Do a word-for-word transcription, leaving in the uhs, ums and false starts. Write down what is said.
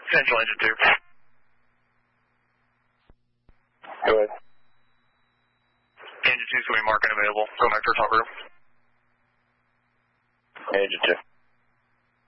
Central engine two. Go ahead. Engine two, so we mark unavailable. Go back to our top room. Engine two.